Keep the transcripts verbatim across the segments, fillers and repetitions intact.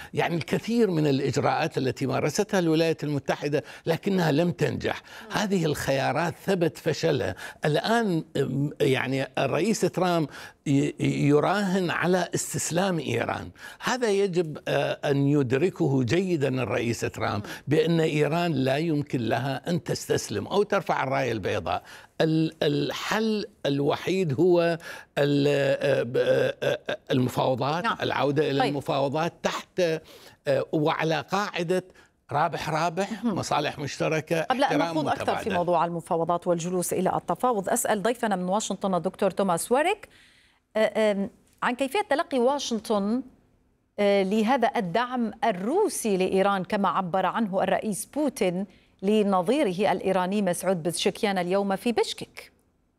يعني الكثير من الإجراءات التي مارستها الولايات المتحدة لكنها لم تنجح. هذه الخيارات ثبت فشلها. الآن يعني الرئيس ترامب يراهن على استسلام إيران. هذا يجب أن يدركه جيدا الرئيس ترامب، بأن إيران لا يمكن لها أن تستسلم أو ترفع الراية البيضاء. الحل الوحيد هو المفاوضات، نعم. العودة إلى طيب. المفاوضات تحت وعلى قاعدة رابح رابح، مصالح مشتركة. قبل أن نخوض أكثر في موضوع المفاوضات والجلوس إلى التفاوض، أسأل ضيفنا من واشنطن الدكتور توماس واريك عن كيفية تلقي واشنطن لهذا الدعم الروسي لإيران كما عبر عنه الرئيس بوتين لنظيره الإيراني مسعود بزشكيان اليوم في بشكك.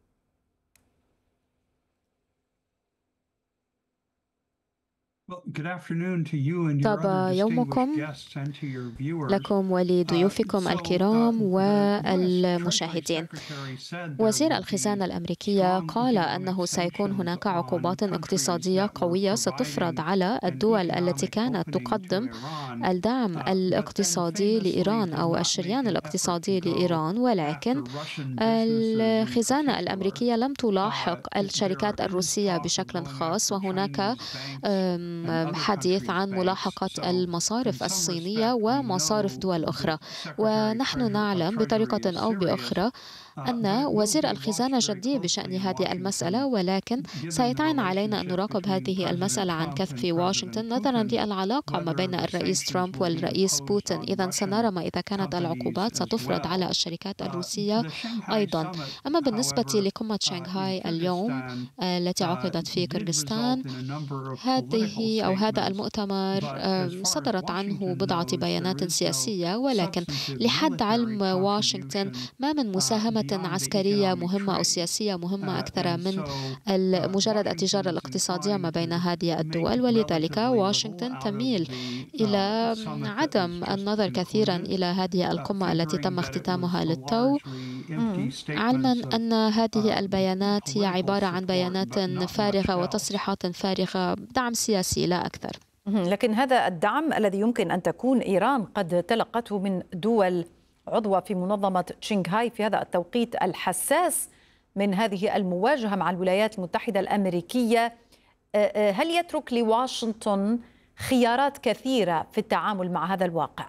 طاب يومكم لكم ولضيوفكم الكرام والمشاهدين. وزير الخزانة الأمريكية قال أنه سيكون هناك عقوبات اقتصادية قوية ستفرض على الدول التي كانت تقدم الدعم الاقتصادي لإيران أو الشريان الاقتصادي لإيران، ولكن الخزانة الأمريكية لم تلاحق الشركات الروسية بشكل خاص، وهناك حديث عن ملاحقة المصارف الصينية ومصارف دول أخرى. ونحن نعلم بطريقة أو بأخرى أن وزير الخزانة جدي بشأن هذه المسألة، ولكن سيتعين علينا أن نراقب هذه المسألة عن كثب في واشنطن نظرا للعلاقة ما بين الرئيس ترامب والرئيس بوتين. إذا سنرى ما إذا كانت العقوبات ستفرض على الشركات الروسية أيضا. أما بالنسبة لقمة شنغهاي اليوم التي عقدت في كرغستان، هذه أو هذا المؤتمر صدرت عنه بضعة بيانات سياسية، ولكن لحد علم واشنطن ما من مساهمة عسكرية مهمة أو سياسية مهمة أكثر من مجرد التجارة الاقتصادية ما بين هذه الدول، ولذلك واشنطن تميل إلى عدم النظر كثيرا إلى هذه القمة التي تم اختتامها للتو، علما أن هذه البيانات هي عبارة عن بيانات فارغة وتصريحات فارغة، دعم سياسي لا أكثر. لكن هذا الدعم الذي يمكن أن تكون إيران قد تلقته من دول عضوة في منظمة شنغهاي في هذا التوقيت الحساس من هذه المواجهة مع الولايات المتحدة الأمريكية، هل يترك لواشنطن خيارات كثيرة في التعامل مع هذا الواقع؟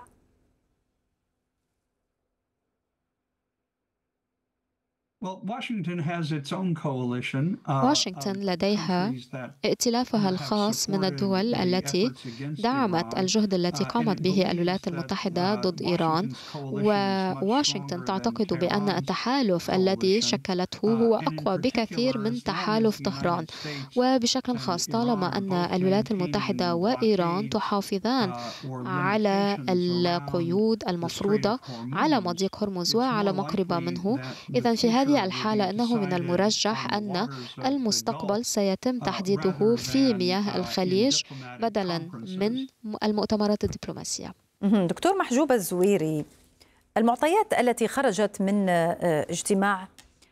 واشنطن لديها ائتلافها الخاص من الدول التي دعمت الجهد الذي قامت به الولايات المتحدة ضد إيران، وواشنطن تعتقد بأن التحالف الذي شكلته هو أقوى بكثير من تحالف طهران. وبشكل خاص طالما أن الولايات المتحدة وإيران تحافظان على القيود المفروضة على مضيق هرمز وعلى ما قرب منه، إذن في هذه الحالة أنه من المرجح أن المستقبل سيتم تحديده في مياه الخليج بدلا من المؤتمرات الدبلوماسية. دكتور محجوب الزويري، المعطيات التي خرجت من اجتماع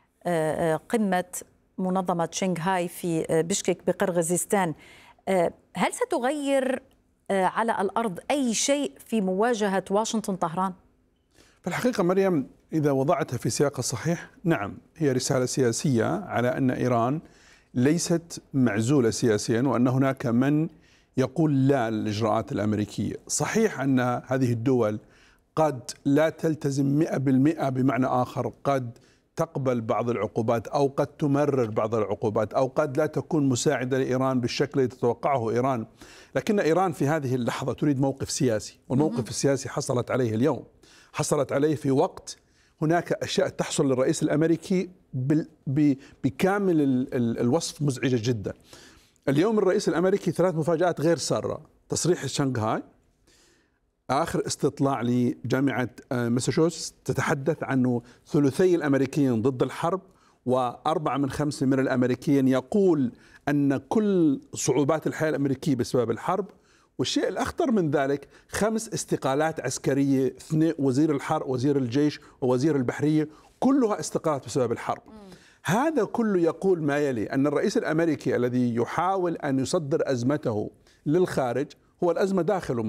قمة منظمة شنغهاي في بشكك بقرغيزستان، هل ستغير على الأرض أي شيء في مواجهة واشنطن طهران؟ في الحقيقة مريم، إذا وضعتها في سياق الصحيح، نعم، هي رسالة سياسية على أن إيران ليست معزولة سياسيا، وأن هناك من يقول لا للإجراءات الأمريكية. صحيح أن هذه الدول قد لا تلتزم مئة بالمئة، بمعنى آخر قد تقبل بعض العقوبات أو قد تمرر بعض العقوبات أو قد لا تكون مساعدة لإيران بالشكل الذي تتوقعه إيران، لكن إيران في هذه اللحظة تريد موقف سياسي، والموقف السياسي حصلت عليه اليوم، حصلت عليه في وقت هناك أشياء تحصل للرئيس الأمريكي بكامل الوصف مزعجة جدا. اليوم الرئيس الأمريكي ثلاث مفاجآت غير سارة: تصريح شنغهاي، آخر استطلاع لجامعة ماساتشوستس تتحدث عنه ثلثي الأمريكيين ضد الحرب، وأربعة من خمسة من الأمريكيين يقول أن كل صعوبات الحياة الأمريكية بسبب الحرب. والشيء الأخطر من ذلك خمس استقالات عسكرية، اثنين وزير الحرب وزير الجيش ووزير البحرية، كلها استقالات بسبب الحرب. هذا كله يقول ما يلي: أن الرئيس الأمريكي الذي يحاول أن يصدر أزمته للخارج هو الأزمة داخله.